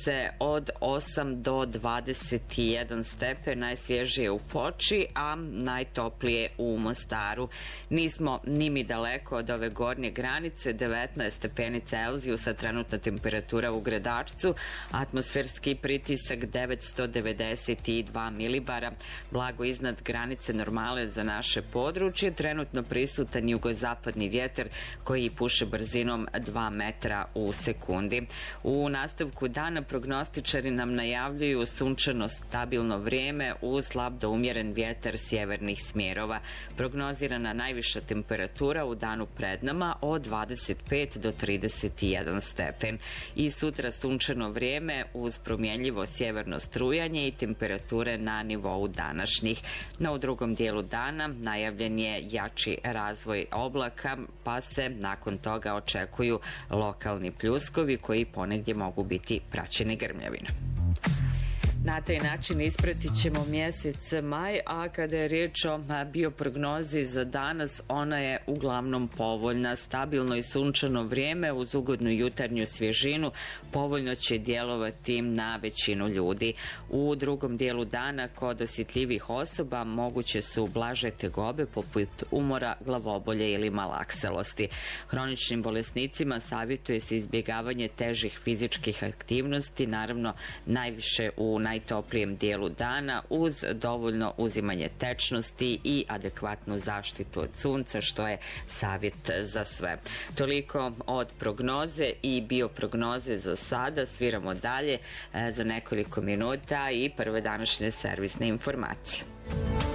se od 8 do 21 stepen, najsvježije u Foči, a najtoplije u Mostaru. Nismo ni mi daleko od ove gornje granice, 19 stepeni Celzijusa, trenutna temperatura u Gradačcu, atmosferski pritisak 992 milibara, blago iznad granice normale za naše područje, trenutno prisutan jugozapadni vjetar koji puše brzinom 2 metra u sekundi. U nastavku dana prognostičari nam najavljuju sunčano stabilno vrijeme uz slab do umjeren vjetar sjevernih smjerova. Prognozirana najviša temperatura u danu pred nama od 25 do 31 stepen. I sutra sunčano vrijeme uz promjenljivo sjeverno strujanje i temperature na nivou današnjih. No u drugom dijelu dana najavljen je jači razvoj oblaka, pa se nakon toga očekuju lokalni pljuskovi koji ponegdje mogu biti praćeni grmljavinom. Na taj način ispratit ćemo mjesec maj, a kada je riječ o bioprognozi za danas, ona je uglavnom povoljna. Stabilno i sunčano vrijeme uz ugodnu jutarnju svježinu povoljno će djelovati na većinu ljudi. U drugom dijelu dana kod osjetljivih osoba moguće su blaže tegobe poput umora, glavobolje ili malakselosti. Hroničnim bolesnicima savjetuje se izbjegavanje težih fizičkih aktivnosti, naravno najviše u najtoplijem dijelu dana uz dovoljno uzimanje tečnosti i adekvatnu zaštitu od sunca, što je savjet za sve. Toliko od prognoze i bioprognoze za sada. Sviramo dalje za nekoliko minuta i prve današnje servisne informacije.